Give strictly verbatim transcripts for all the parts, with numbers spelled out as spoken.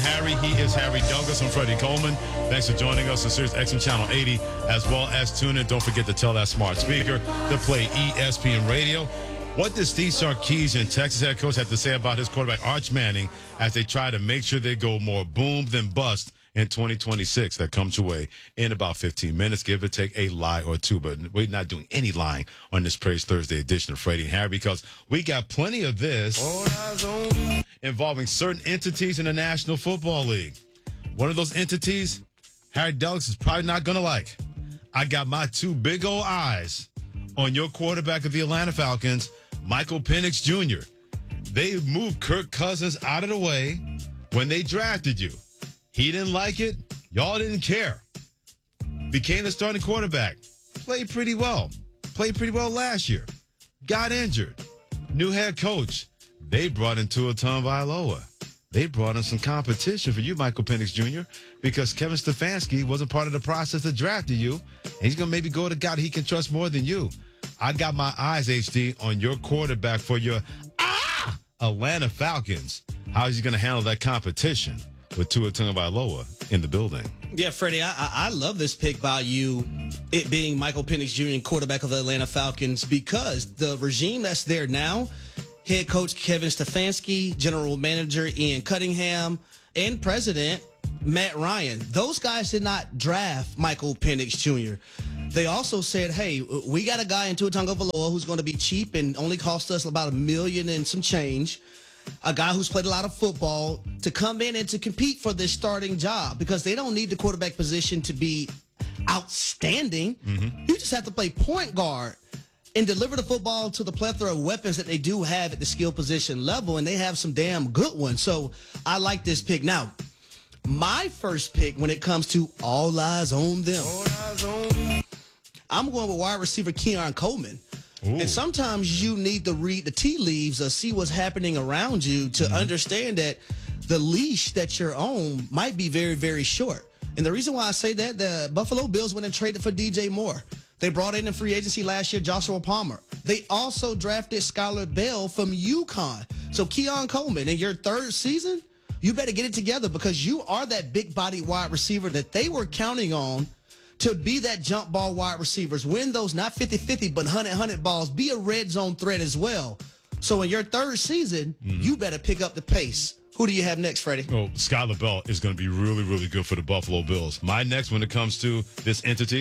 Harry. He is Harry Douglas. I'm Freddie Coleman. Thanks for joining us on Sirius X M Channel eighty, as well as tune in. Don't forget to tell that smart speaker to play E S P N Radio. What does Steve Sarkisian, Texas head coach, have to say about his quarterback, Arch Manning, as they try to make sure they go more boom than bust in twenty twenty-six? That comes your way in about fifteen minutes, give or take a lie or two. But we're not doing any lying on this Praise Thursday edition of Freddie and Harry, because we got plenty of this involving certain entities in the National Football League. One of those entities, Harry Douglas is probably not going to like. I got my two big old eyes on your quarterback of the Atlanta Falcons, Michael Penix Junior They moved Kirk Cousins out of the way when they drafted you. He didn't like it. Y'all didn't care. Became the starting quarterback. Played pretty well. Played pretty well last year. Got injured. New head coach. They brought in Tua Tagovailoa. They brought in some competition for you, Michael Penix Junior, because Kevin Stefanski wasn't part of the process that drafted you. And he's going to maybe go to God he can trust more than you. I got my eyes, H D, on your quarterback for your ah, Atlanta Falcons. How is he going to handle that competition with Tua Tagovailoa in the building? Yeah, Freddie, I, I love this pick by you, it being Michael Penix Junior, quarterback of the Atlanta Falcons, because the regime that's there now, head coach Kevin Stefanski, general manager Ian Cunningham, and president Matt Ryan, those guys did not draft Michael Penix Junior They also said, hey, we got a guy in Tua Tagovailoa who's going to be cheap and only cost us about a million and some change. A guy who's played a lot of football to come in and to compete for this starting job, because they don't need the quarterback position to be outstanding. Mm-hmm. You just have to play point guard and deliver the football to the plethora of weapons that they do have at the skill position level, and they have some damn good ones. So I like this pick. Now, my first pick when it comes to all eyes on them, all eyes on them. I'm going with wide receiver Keon Coleman. Ooh. And sometimes you need to read the tea leaves or see what's happening around you to mm-hmm. understand that the leash that you're on might be very, very short. And the reason why I say that, the Buffalo Bills went and traded for D J Moore. They brought in in free agency last year Joshua Palmer. They also drafted Skylar Bell from UConn. So Keon Coleman, in your third season, you better get it together, because you are that big body wide receiver that they were counting on to be that jump ball wide receivers. Win those, not fifty-fifty, but one hundred hundred balls. Be a red zone threat as well. So in your third season, mm-hmm. you better pick up the pace. Who do you have next, Freddie? Oh, Skylar Bell is going to be really, really good for the Buffalo Bills. My next, when it comes to this entity,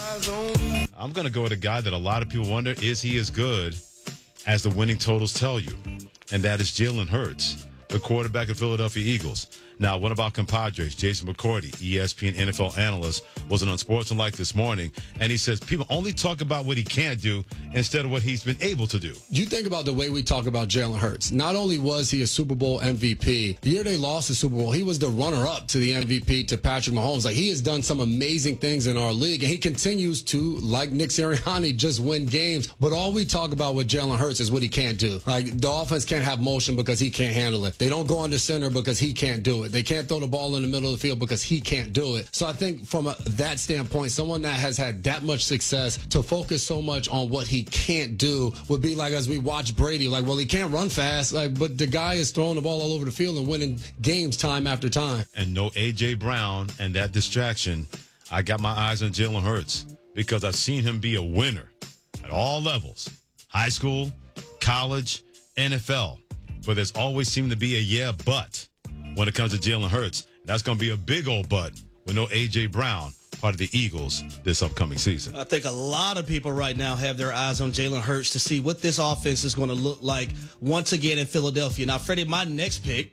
I'm going to go with a guy that a lot of people wonder, is he as good as the winning totals tell you? And that is Jalen Hurts, the quarterback of Philadelphia Eagles. Now, what about compadres? Jason McCourty, E S P N N F L analyst, was on Sportsmanlike this morning, and he says people only talk about what he can't do instead of what he's been able to do. You think about the way we talk about Jalen Hurts. Not only was he a Super Bowl M V P, the year they lost the Super Bowl, he was the runner-up to the M V P, to Patrick Mahomes. Like, he has done some amazing things in our league, and he continues to, like Nick Sirianni, just win games. But all we talk about with Jalen Hurts is what he can't do. Like, the offense can't have motion because he can't handle it. They don't go under center because he can't do it. They can't throw the ball in the middle of the field because he can't do it. So I think from a, that standpoint, someone that has had that much success to focus so much on what he can't do would be like, as we watch Brady, like, well, he can't run fast, like, but the guy is throwing the ball all over the field and winning games time after time. And no A J Brown and that distraction. I got my eyes on Jalen Hurts because I've seen him be a winner at all levels, high school, college, N F L. But there's always seemed to be a yeah, but when it comes to Jalen Hurts. That's going to be a big old but with no A J Brown, part of the Eagles this upcoming season. I think a lot of people right now have their eyes on Jalen Hurts to see what this offense is going to look like once again in Philadelphia. Now, Freddie, my next pick,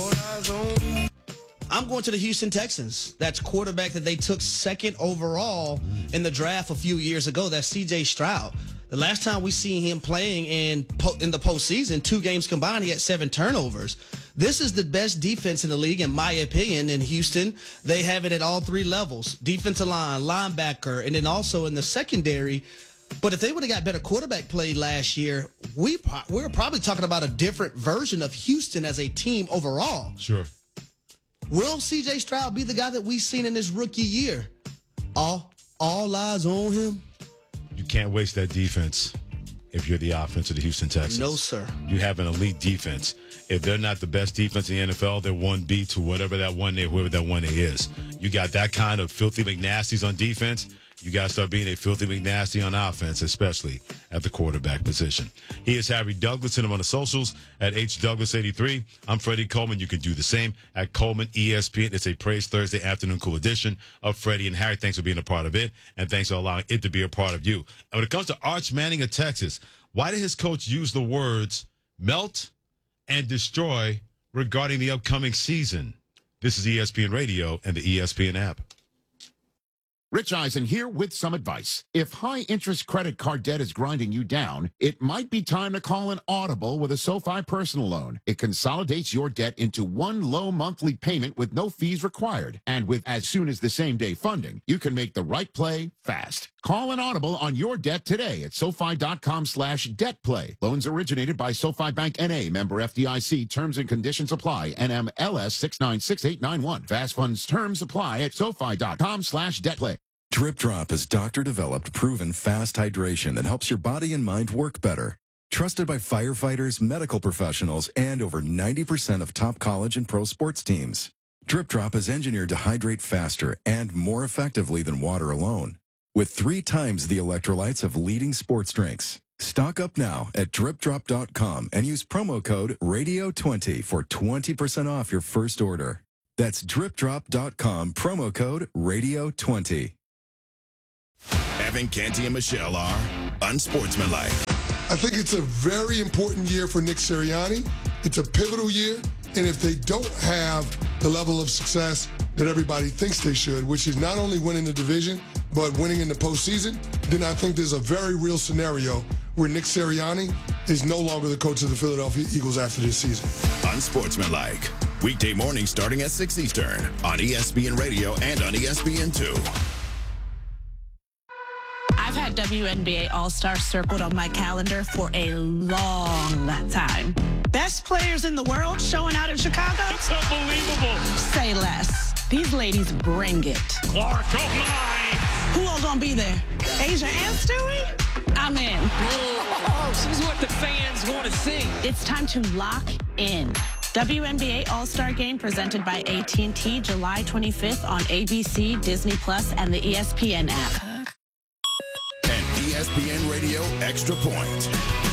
I'm going to the Houston Texans. That's quarterback that they took second overall in the draft a few years ago. That's C J Stroud. The last time we seen him playing in po- in the postseason, two games combined, he had seven turnovers. This is the best defense in the league, in my opinion, in Houston. They have it at all three levels, defensive line, linebacker, and then also in the secondary. But if they would have got better quarterback play last year, we pro- we're probably talking about a different version of Houston as a team overall. Sure. Will C J Stroud be the guy that we've seen in his rookie year? All, all eyes on him. You can't waste that defense. if you're the offense of the Houston Texans. No, sir. You have an elite defense. If they're not the best defense in the N F L, they're one B to whatever that one A, whoever that one A is. You got that kind of filthy McNasties on defense. You got to start being a filthy McNasty on offense, especially at the quarterback position. He is Harry Douglas. Send him on the socials at H Douglas eighty-three. I'm Freddie Coleman. You can do the same at Coleman E S P N. It's a Praise Thursday afternoon cool edition of Freddie and Harry. Thanks for being a part of it, and thanks for allowing it to be a part of you. And when it comes to Arch Manning of Texas, why did his coach use the words melt and destroy regarding the upcoming season? This is E S P N Radio and the E S P N app. Rich Eisen here with some advice. If high-interest credit card debt is grinding you down, it might be time to call an Audible with a SoFi personal loan. It consolidates your debt into one low monthly payment with no fees required. And with as soon as the same day funding, you can make the right play fast. Call an Audible on your debt today at SoFi.com slash debt play. Loans originated by SoFi Bank N A, member F D I C. Terms and conditions apply. N M L S six nine six eight nine one. Fast funds terms apply at SoFi.com slash debt play. Drip Drop is doctor-developed, proven fast hydration that helps your body and mind work better. Trusted by firefighters, medical professionals, and over ninety percent of top college and pro sports teams. Drip Drop is engineered to hydrate faster and more effectively than water alone, with three times the electrolytes of leading sports drinks. Stock up now at drip drop dot com and use promo code radio twenty for twenty percent off your first order. That's drip drop dot com, promo code radio twenty. Evan Canty and Michelle are unsportsmanlike. I think it's a very important year for Nick Sirianni. It's a pivotal year, and if they don't have the level of success that everybody thinks they should, which is not only winning the division, but winning in the postseason, then I think there's a very real scenario where Nick Sirianni is no longer the coach of the Philadelphia Eagles after this season. Unsportsmanlike. Weekday mornings starting at six Eastern on E S P N Radio and on E S P N two. I've had W N B A All-Star circled on my calendar for a long time. Best players in the world showing out in Chicago? It's unbelievable. Say less. These ladies bring it. Clark, oh my. Who all gonna be there? Asia and Stewie? I'm in. Oh, this is what the fans want to see. It's time to lock in. W N B A All-Star Game presented by A T and T July twenty-fifth on A B C, Disney Plus, and the E S P N app. E S P N Radio Extra Point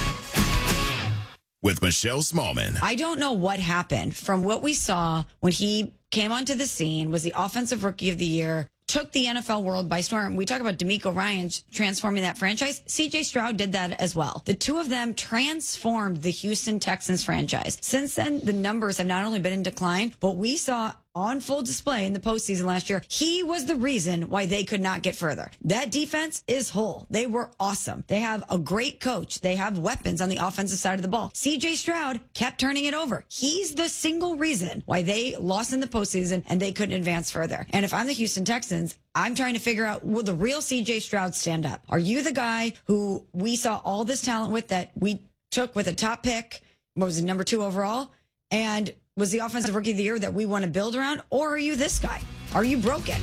with Michelle Smallman. I don't know what happened from what we saw when he came onto the scene, was the offensive rookie of the year, took the N F L world by storm. We talk about D'Amico Ryans transforming that franchise. C J Stroud did that as well. The two of them transformed the Houston Texans franchise. Since then, the numbers have not only been in decline, but we saw on full display in the postseason last year, he was the reason why they could not get further. That defense is whole. They were awesome. They have a great coach. They have weapons on the offensive side of the ball. C J Stroud kept turning it over. He's the single reason why they lost in the postseason and they couldn't advance further. And if I'm the Houston Texans, I'm trying to figure out, will the real C J Stroud stand up? Are you the guy who we saw all this talent with that we took with a top pick? What was it, number two overall? And was the offensive rookie of the year that we want to build around? Or are you this guy? Are you broken?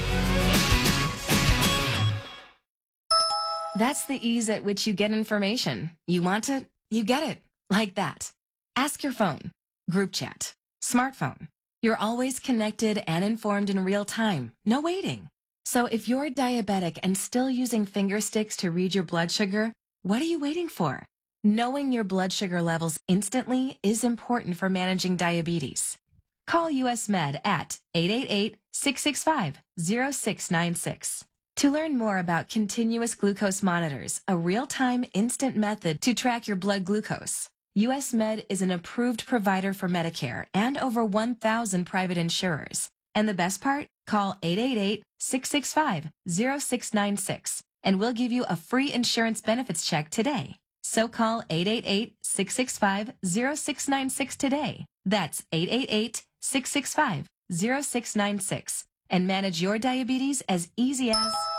That's the ease at which you get information. You want it, you get it. Like that. Ask your phone. Group chat. Smartphone. You're always connected and informed in real time. No waiting. So if you're diabetic and still using finger sticks to read your blood sugar, what are you waiting for? Knowing your blood sugar levels instantly is important for managing diabetes. Call U S Med at eight eight eight, six six five, zero six nine six. To learn more about continuous glucose monitors, a real-time instant method to track your blood glucose, U S Med is an approved provider for Medicare and over one thousand private insurers. And the best part? Call eight eight eight, six six five, zero six nine six and we'll give you a free insurance benefits check today. So call eight eight eight, six six five, zero six nine six today. That's eight eight eight, six six five, zero six nine six and manage your diabetes as easy as...